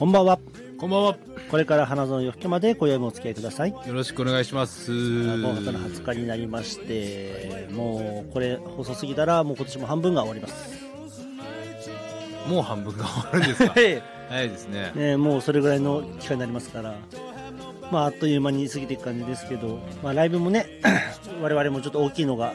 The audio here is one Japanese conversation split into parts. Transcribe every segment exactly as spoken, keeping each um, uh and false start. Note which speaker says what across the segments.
Speaker 1: こんばんは。
Speaker 2: こんばんは。
Speaker 1: これから花園夜更けまで今宵もお付き合いください。
Speaker 2: よろしくお願いします。
Speaker 1: ごがつのはつかになりまして、もうこれ放送過ぎたらもう今年も半分が終わります。
Speaker 2: もう半分が終わるんですか？早いですね。
Speaker 1: ね、もうそれぐらいの期間になりますから、まああっという間に過ぎていく感じですけど、まあライブもね我々もちょっと大きいのが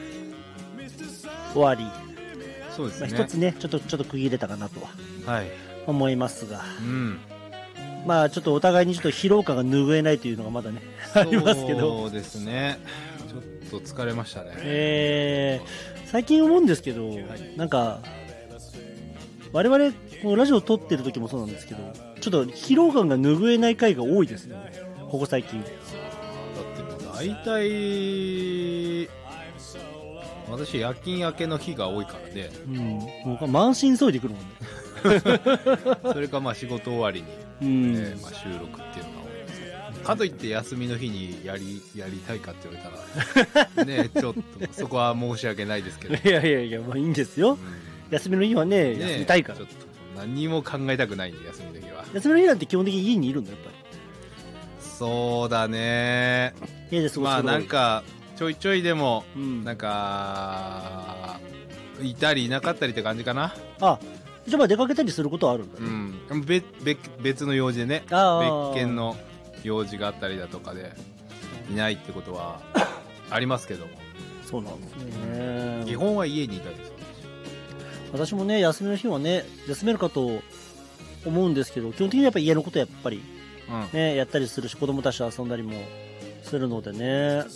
Speaker 1: 終わり、
Speaker 2: そうですね。
Speaker 1: まあ、一つねちょっとちょっと区切れたかなとは、はい、思いますが、
Speaker 2: うん、
Speaker 1: まあちょっとお互いにちょっと疲労感が拭えないというのがまだねありますけど、
Speaker 2: そうですね。ちょっと疲れましたね。
Speaker 1: えー、最近思うんですけど、はい、なんか我々このラジオを撮ってる時もそうなんですけど、ちょっと疲労感が拭えない回が多いですね、ここ最近。だ
Speaker 2: ってもう大体私夜勤明けの日が多いからね、
Speaker 1: うん、もう満身創痍でくるもんね
Speaker 2: それかまあ仕事終わりに、うんえーまあ、収録っていうのが多いですかといって休みの日にやりやりたいかって言われたらねちょっとそこは申し訳ないですけど
Speaker 1: いやいやいや、まあいいんですよ、うん、休みの日は ね, ね休みたいからちょっと
Speaker 2: 何も考えたくないんで、休みの日は。
Speaker 1: 休みの日なんて基本的に家にいるんだ、やっぱり。
Speaker 2: そうだね。
Speaker 1: 家で過ごす。
Speaker 2: まあなんかちょいちょいでも、うん、なんかいたりいなかったりって感じかな。
Speaker 1: あ、じゃあまあ出かけたりすることはあるんだね。
Speaker 2: うん、別別別の用事でね、別件の用事があったりだとかでいないってことはありますけども。
Speaker 1: そうなんですね。
Speaker 2: 基本は家にいたりする。
Speaker 1: 私もね、休みの日はね休めるかと思うんですけど、基本的にやっぱり家のことやっぱり、うんね、やったりするし、子供たちと遊んだりもするのでね、はい、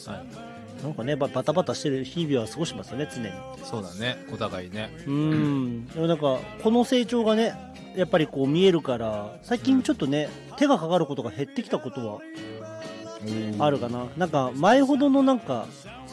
Speaker 1: なんかねバタバタしてる日々は過ごしますよね、常に。
Speaker 2: そうだね、お互いね。
Speaker 1: うん、でもなんかこの成長がねやっぱりこう見えるから、最近ちょっとね、うん、手がかかることが減ってきたことはあるかな。なんか前ほどのなんか